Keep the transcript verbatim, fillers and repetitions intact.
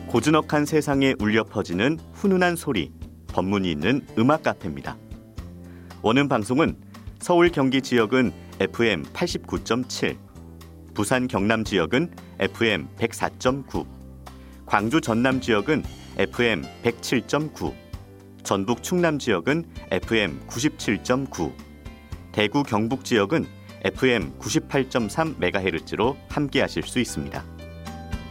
고즈넉한 세상에 울려 퍼지는 훈훈한 소리, 법문이 있는 음악 카페입니다. 오는 방송은 서울 경기 지역은 에프엠 팔십구 점 칠, 부산 경남 지역은 에프엠 백사 점 구, 광주 전남 지역은 에프엠 백칠 점 구, 전북 충남 지역은 에프엠 구십칠 점 구, 대구 경북 지역은 에프엠 구십팔 점 삼 메가헤르츠로 함께하실 수 있습니다.